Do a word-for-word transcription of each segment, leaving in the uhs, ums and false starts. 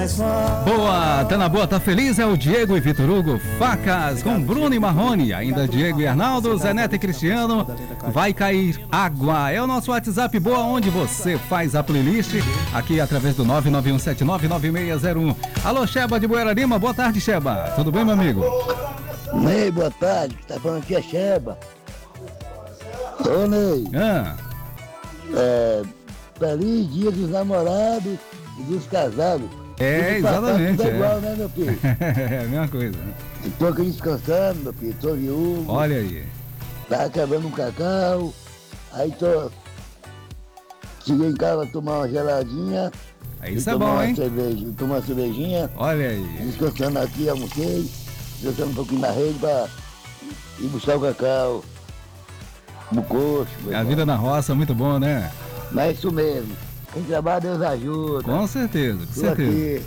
Boa, tá na boa, tá feliz? É o Diego e Vitor Hugo, Facas, com Bruno e Marrone, ainda Diego e Arnaldo, Zé Neto e Cristiano, vai cair água. É o nosso WhatsApp Boa, onde você faz a playlist, aqui através do nove nove um sete nove nove seis zero um. Alô, Sheba de Buerarima, boa tarde, Sheba. Tudo bem, meu amigo? Ney, boa tarde, que tá falando aqui é Sheba. Ô, Ney. Ah. É, feliz dia dos namorados e dos casados. É, exatamente. Tudo é é. igual, né, meu filho? É a mesma coisa. Tô aqui descansando, meu filho, tô viúvo. Olha aí. Tá quebrando um cacau. Aí tô... Cheguei em casa pra tomar uma geladinha. Isso é bom, hein? Cerveja, tomar uma cervejinha. Olha aí. Descansando aqui, almocei. Descansando um pouquinho na rede pra ir buscar o cacau. No coxo. A vida na roça, muito bom, né? Mas é isso mesmo. Quem trabalha, Deus ajuda. Com certeza, com Tô certeza. aqui.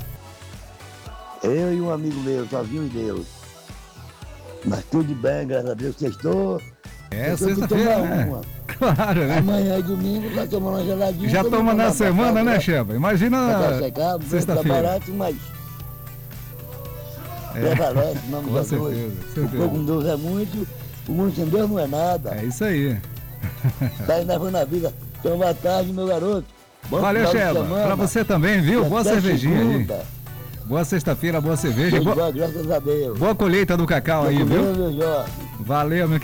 Eu e um amigo meu, sozinho em Deus. Mas tudo bem, graças a Deus, sextou. É, Sextou que sexta-feira, tomar né? uma. Claro, né? Amanhã é domingo, vai tomar uma geladinha. Já todo toma mundo na vai semana, pra né, casa, Sheba? Imagina Vai secar, tá sexta-feira. barato, mas É, prevalece, em nome com da certeza, Deus. com O certeza. pouco com Deus é muito, o muito sem Deus não é nada. É isso aí. Tá levando a vida. Então, boa tarde, meu garoto. Bom Valeu, final de Sheba. semana. Pra você também, viu? Boa Até cervejinha aí. segunda. Boa sexta-feira, boa cerveja. Tudo Boa, bom, graças a Deus. boa colheita do cacau aí, viu? Meu Jorge. Valeu, meu